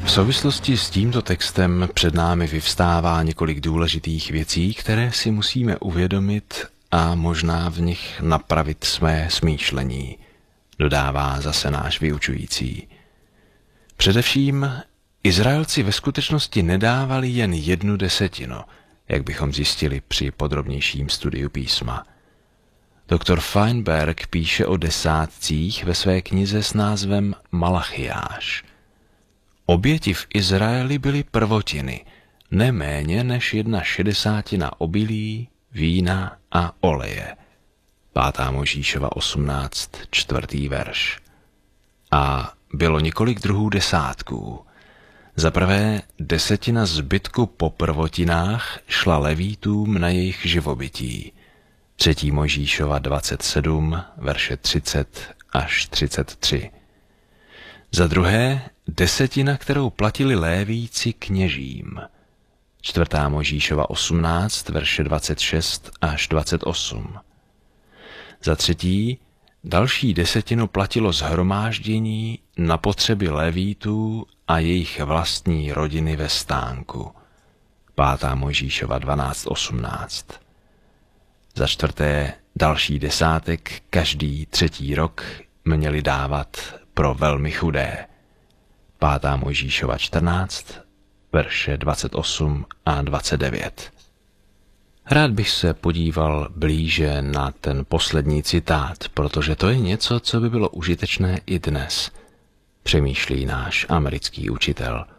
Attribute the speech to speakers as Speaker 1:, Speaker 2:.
Speaker 1: V souvislosti s tímto textem před námi vyvstává několik důležitých věcí, které si musíme uvědomit a možná v nich napravit své smýšlení, dodává zase náš vyučující. Především Izraelci ve skutečnosti nedávali jen 1/10, jak bychom zjistili při podrobnějším studiu písma. Doktor Feinberg píše o desátcích ve své knize s názvem Malachiáš. Oběti v Izraeli byly prvotiny, neméně než 1/60 obilí, vína a oleje. 5. Mojžíšova 18, 4. verš. A bylo několik druhů desátků. Za prvé 10 zbytku po prvotinách šla levítům na jejich živobytí. 3. Mojžíšova 27, verše 30 až 33. Za druhé 10, kterou platili Lévíci kněžím. 4. Mojžíšova 18, verše 26 až 28. Za třetí další 10 platilo shromáždění na potřeby Lévítů a jejich vlastní rodiny ve stánku. 5. Mojžíšova 12, 18. Za čtvrté další desátek každý 3. rok měli dávat pro velmi chudé. 5. Mojžíšova 14, verše 28 a 29. Rád bych se podíval blíže na ten poslední citát, protože to je něco, co by bylo užitečné i dnes, přemýšlí náš americký učitel.